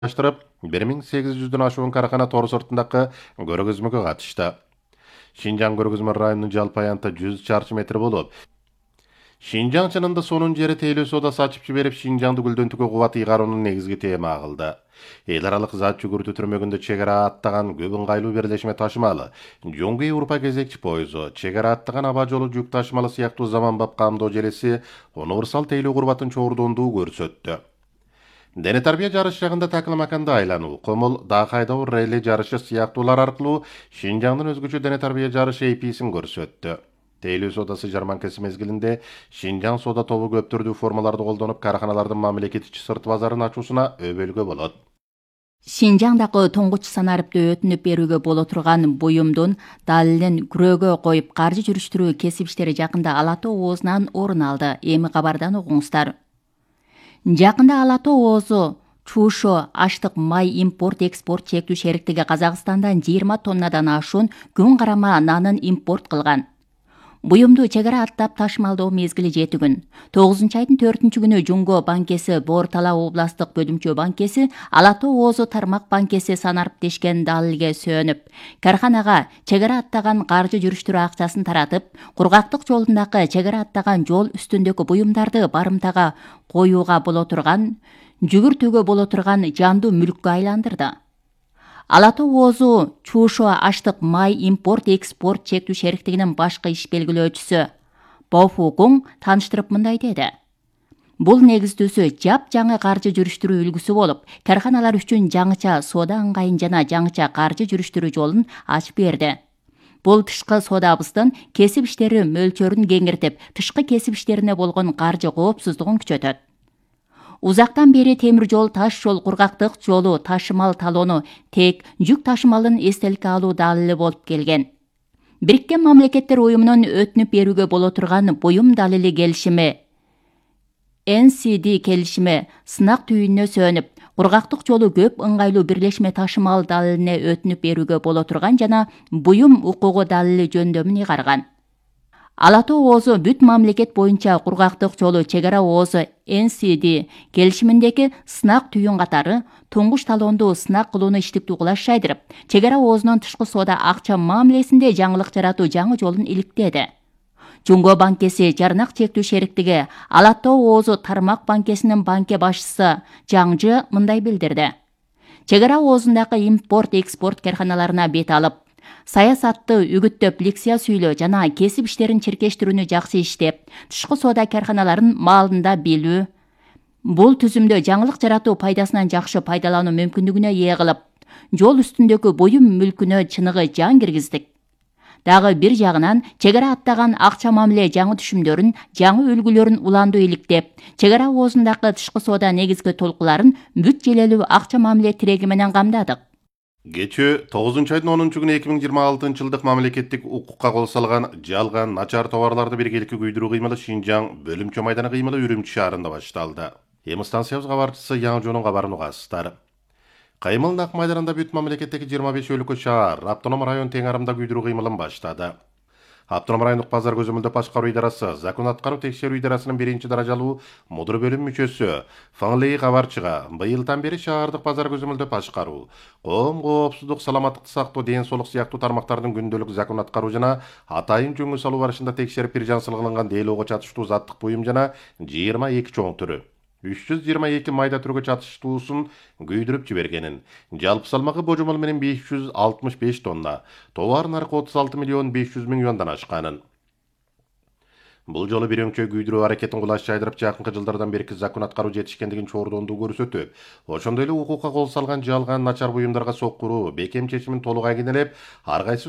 аштырып, 1800-дөн ашуун карахана тор сыртындагы көргөзмөгө катышты. Шинжаң көргөзмө районунун жалпы аянты 100 чарчы метр болуп, Шинжаң чынында сонун жери тейлөө сода сачып жиберип, Шинжаңды гүлдөнтүүгө кубат ыйгаруунун негизги тема кылды. Эл аралык зат жүгүртүү түрмөгүндө чек ара аттаган көп ыңгайлуу бирлешме ташымалы, Жоңгу Европа кезекчи пойызу, чек ара аттаган аба жолу жүк ташымалы сыяктуу заманбап камдоо желеси универсал тейлөө курбатын чогурдоондуу көрсөттү. Дене тарбия жарыш жагында такыл маканда айлануу, комул, даа кайдоо релли жарышы сыяктуулар аркылуу Шинжаңдын өзгөчө дене тарбия жарышы эписин көрсөттү. Тейлөө содасы жарманкасы мезгилинде Шинжаң сода тобу көп түрдүү формаларды колдонуп, караханалардын мамлекеттик сырт базарын ачуусуна өбөлгө болот. Шинжаңдагы тоңгуч санарыпты өтүнүп берүүгө боло турган буюмдун далилин күрөөгө коюп каржы жүрүштүрүү кесип иштери жакында Ала Тоо оозунан орун алды. Эми кабардан угуңуздар. Жакында Ала Тоо оозу Чушо аштык май импорт-экспорт чектүү шериктиги Казакстандан 20 тоннадан ашуун күн карама нанын импорт кылган. Буюмду чек ара аттап ташымалдоо мезгили 7 күн. 9-айдын 4-күнү Жумго банкеси, Боор-Тала областык бөлүмчө банкеси, Ала Тоо оозу тармак банкеси санарып дешкен далилге сөөнүп, карханага чек ара аттаган каржы жүрүштүрүү акчасын таратып, кургактык жолундагы чек ара аттаган жол үстүндөгү буюмдарды барымтага коюуга боло турган, жүгүртүүгө боло турган жандуу мүлккө айландырды. Ала Тоо оозу Чушо аштык май импорт-экспорт чектүү шериктигинин башкы иш белгилөөчүсү Бофукуң тааныштырып мындай деди. Бул негиздүүсү жап-жаңы каржы жүрүштүрүү үлгүсү болуп, карханалар үчүн жаңыча соода ыңгайын жана жаңыча каржы жүрүштүрүү жолун ачып берди. Бул тышкы соодабыздын кесип иштери мөлчөрүн кеңиртип, тышкы кесип иштерине болгон каржы коопсуздугун күчөтөт. Узактан бери темир жол, таш жол, кургактык жолу, ташымал талону, тек жүк ташымалын эстеликке алуу далили болуп келген. Бириккен Мамлекеттер Уюмунун өтүнүп берүүгө боло турган буюм далили келишими NCD келишими сынак түйүнүнө сөөнүп, кургактык жолу көп ыңгайлуу бирлешме ташымал далилине өтүнүп берүүгө боло турган жана буюм укугу далили жөндөмүн ыйгарган. Ала Тоо оозу бүт мамлекет боюнча кургактык жолу чек ара оозу NCD келишиминдеги сынак түйүн катары туңгуч талоонду сынак кылууну иштиктүү кылаш жайдырып, чек ара оозунун тышкы соода акча мамилесинде жаңылык жаратуу жаңы жолун иликтеди. Жумго банкеси жарнак чектүү шериктиги Ала Тоо оозу тармак банкесинин банке башчысы Жаңжы мындай билдирди. Чек ара оозундагы импорт-экспорт карханаларына бет алып, саясатты үгүттөп, лекция сүйлөө жана кесип иштерин чиркештирүүнү жакшы иштеп, тышкы соода карханаларын маалында билүү, бул түзүмдө жаңылык жаратуу пайдасынан жакшы пайдалануу мүмкүндүгүнө ээ кылып, жол үстүндөгү буюм мүлкүнө чыныгы жан киргиздик. Дагы бир жагынан чек ара аттаган акча мамиле жаңы түшүмдөрүн, жаңы үлгүлөрүн уландуу иликтеп, чек ара оозундагы тышкы соода негизги толкуларын бүт желелүү акча мамиле тиреги менен камдадык. Кечээ 9-айдын 10-күнү 2026-жылдык мамлекеттик укукка кол салган жалган начар товарларды биргеликке күйдүрүү кыймылы Шинжаң бөлүмчө майданы кыймылы Үрүмчү шаарында башталды. Эми станциябыз кабарчысы Яңжонун кабарын угасыздар. Кыймыл нак майданында бүт мамлекеттеги 25 өлкө шаар, автоном район тең арымда күйдүрүү кыймылын баштады. Автоном райондук базар көзөмөлдөө башкаруу идарасы, закон аткаруу текшерүү идарасынын 1-даражалуу мудур бөлүм мүчөсү Фаңлей кабарчыга быйылдан бери шаардык базар көзөмөлдөө башкаруу, коом коопсуздук, саламаттыкты сактоо, ден соолук сыяктуу тармактардын күндөлүк закон аткаруу жана атайын жөнгө салуу барышында текшерип бир жансылыгын делоого чатыштуу заттык буюм жана 22 чоң түрү 322 майда түргө чатыштуусун күйдүрүп жибергенин, жалпы салмагы божомол менен 565 тонна, товар наркы 36 миллион 500 миң юандан ашканын. Бул жолу бир өңчө күйдүрүү аракетин кулаш жайдырып, жакынкы жылдардан берки закон аткаруу жетишкендигин чогурдоондуу көрсөтүп, ошондой эле укукка кол салган жалган начар буюмдарга соккуруу, бекем чечимин толук айгинелеп, ар кайсы